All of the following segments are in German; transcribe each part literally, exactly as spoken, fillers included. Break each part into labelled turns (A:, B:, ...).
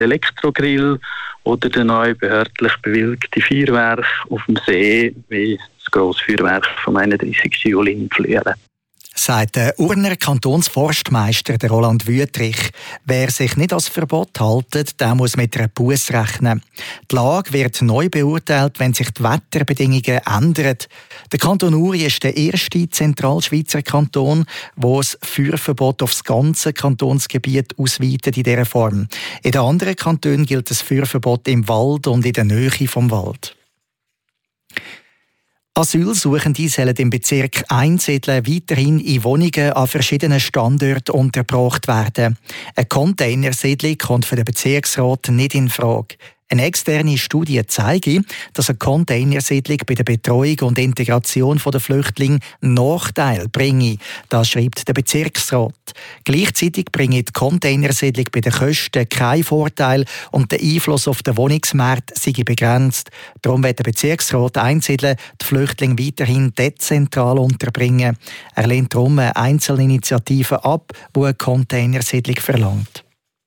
A: Elektrogrill oder der neu behördlich bewilligte Feuerwerk auf dem See, wie das Grossfeuerwerk vom einunddreißigsten Juli in Flüelen.
B: Sagt der Urner Kantonsforstmeister der Roland Wüthrich. Wer sich nicht als Verbot hält, der muss mit einer Busse rechnen. Die Lage wird neu beurteilt, wenn sich die Wetterbedingungen ändern. Der Kanton Uri ist der erste Zentralschweizer Kanton, der das Feuerverbot auf das ganze Kantonsgebiet ausweitet in dieser Form. In den anderen Kantonen gilt das Feuerverbot im Wald und in der Nähe vom Wald. Asylsuchende sollen im Bezirk Einsiedeln weiterhin in Wohnungen an verschiedenen Standorten untergebracht werden. Eine Containersiedlung kommt für den Bezirksrat nicht in Frage. Eine externe Studie zeigt, dass eine Containersiedlung bei der Betreuung und Integration der Flüchtlinge Nachteile bringe. Das schreibt der Bezirksrat. Gleichzeitig bringe die Containersiedlung bei den Kosten keinen Vorteil und der Einfluss auf den Wohnungsmarkt sei begrenzt. Darum wird der Bezirksrat Einsiedeln die Flüchtlinge weiterhin dezentral unterbringen. Er lehnt darum eine Einzelinitiative ab, die eine Containersiedlung verlangt.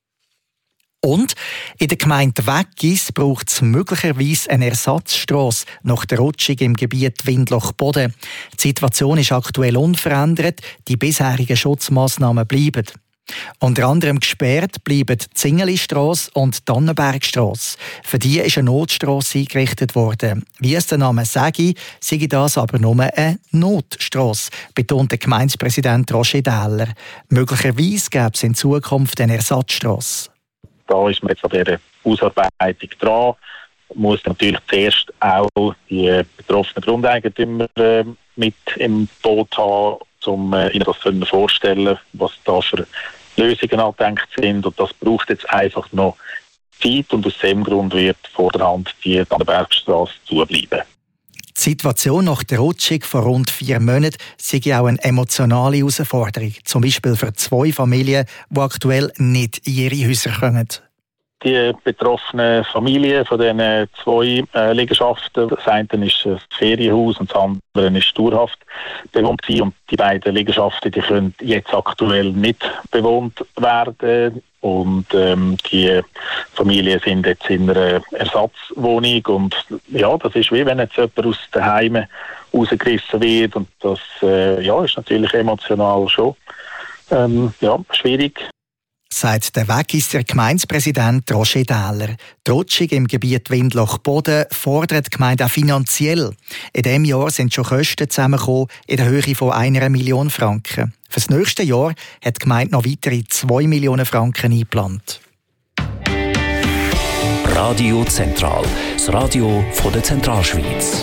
B: Und in der Gemeinde Weggis braucht es möglicherweise eine Ersatzstrasse nach der Rutschung im Gebiet Windloch-Boden. Die Situation ist aktuell unverändert, die bisherigen Schutzmaßnahmen bleiben. Unter anderem gesperrt bleiben die Zingeli-Strasse und die Tannenbergstrasse. Für die ist eine Notstrasse eingerichtet worden. Wie es der Name sage, sei das aber nur eine Notstrasse, betont der Gemeindepräsident Roger Dähler. Möglicherweise gäbe es in Zukunft eine Ersatzstrasse.
C: Da ist man jetzt an dieser Ausarbeitung dran. Man muss natürlich zuerst auch die betroffenen Grundeigentümer äh, mit im Boot haben, um äh, ihnen das vorstellen, was da für Lösungen angedenkt sind. Und das braucht jetzt einfach noch Zeit und aus dem Grund wird vorderhand die Tannenbergstrasse zubleiben.
B: Die Situation nach der Rutschung vor rund vier Monaten sei auch eine emotionale Herausforderung. Zum Beispiel für zwei Familien, die aktuell nicht in ihre Häuser kommen.
C: Die betroffenen Familien von diesen zwei äh, Liegenschaften, das eine ist ein Ferienhaus und das andere ist dauerhaft bewohnt. Und die beiden Liegenschaften die können jetzt aktuell nicht bewohnt werden. Und ähm, die Familien sind jetzt in einer Ersatzwohnung. Und ja, das ist wie wenn jetzt jemand aus den Heimen rausgerissen wird. Und das äh, ja, ist natürlich emotional schon ähm, ja, schwierig.
B: Sagt der Weggisser Gemeindepräsident Roger Dähler. Die Rutschung im Gebiet Windloch-Boden fordert die Gemeinde auch finanziell. In diesem Jahr sind schon Kosten zusammengekommen in der Höhe von einer Million Franken. Für das nächste Jahr hat die Gemeinde noch weitere zwei Millionen Franken eingeplant.
D: Radio Zentral, das Radio von der Zentralschweiz.